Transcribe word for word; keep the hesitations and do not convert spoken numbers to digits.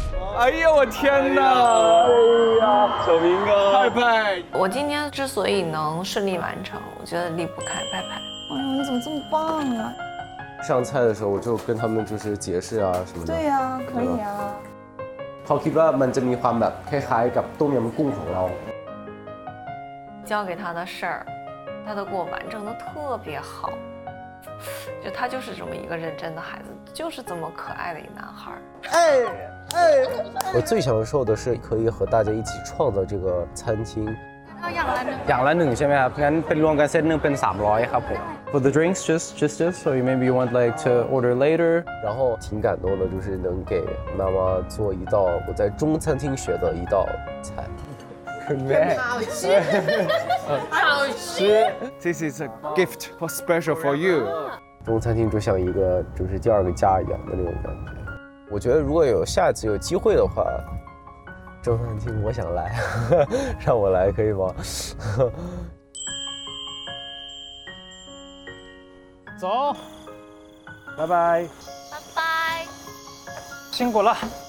哎呀，我天哪！哎呀，小明哥，派派， 我今天之所以能顺利完成，我觉得离不开派派。 哎呦，你怎么这么棒啊？ 上菜的时候我就跟他们就是解释啊什么的。 对呀、啊，可以啊。 เขาคิดว่ามันจะมีความแบบคล้ายๆกับต้มยำกุ้งของเรา。 交给他的事儿，他都给我完成的特别好。就他就是这么一个认真的孩子，就是这么可爱的一个男孩。 哎哎，我最享受的是可以和大家一起创造这个餐厅。 อย่างละหนึ่งใช่ไหมครับงั้นเป็นรวมกันเซตหนึ่งเป็นสามร้อยครับผม For the drinks just just just so you maybe you want like to order later 然后挺感动的，就是能给妈妈做一道我在中餐厅学的一道菜。 好吃好吃 This is a gift for special for you 中餐厅就像一个就是第二个家一样的那种感觉。我觉得如果有下次有机会的话，中餐厅我想来，让我来可以吗？ 走，拜拜， 拜拜， 辛苦了。